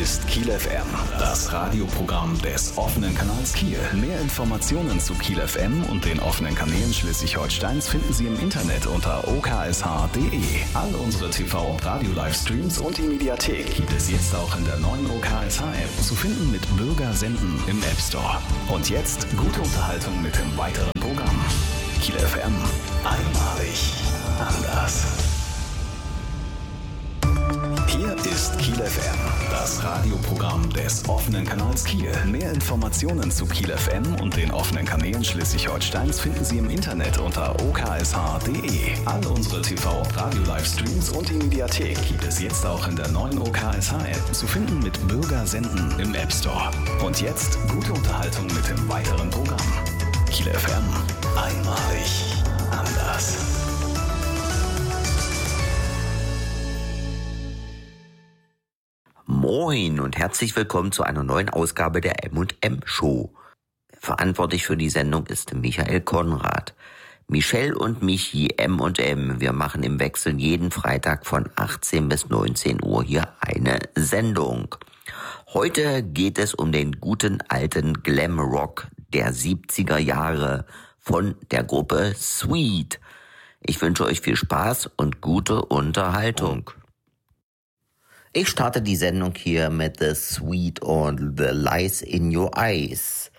ist Kiel FM, das Radioprogramm des offenen Kanals Kiel. Mehr Informationen zu Kiel FM und den offenen Kanälen Schleswig-Holsteins finden Sie im Internet unter oksh.de. All unsere TV- und Radio-Livestreams und die Mediathek gibt es jetzt auch in der neuen OKSH-App, zu finden mit Bürger senden im App Store. Und jetzt gute Unterhaltung mit dem weiteren Programm. Kiel FM, einmalig anders. Hier ist Kiel FM, das Radioprogramm des offenen Kanals Kiel. Mehr Informationen zu Kiel FM und den offenen Kanälen Schleswig-Holsteins finden Sie im Internet unter oksh.de. All unsere TV- und Radio-Livestreams und die Mediathek gibt es jetzt auch in der neuen OKSH-App, zu finden mit Bürger senden im App Store. Und jetzt gute Unterhaltung mit dem weiteren Programm. Kiel FM, einmalig anders. Moin und herzlich willkommen zu einer neuen Ausgabe der M&M Show. Verantwortlich für die Sendung ist Michael Konrad. Michelle und Michi, M&M, wir machen im Wechsel jeden Freitag von 18 bis 19 Uhr hier eine Sendung. Heute geht es um den guten alten Glamrock der 70er Jahre von der Gruppe Sweet. Ich wünsche euch viel Spaß und gute Unterhaltung. Ich starte die Sendung hier mit The Sweet und The Lies in Your Eyes.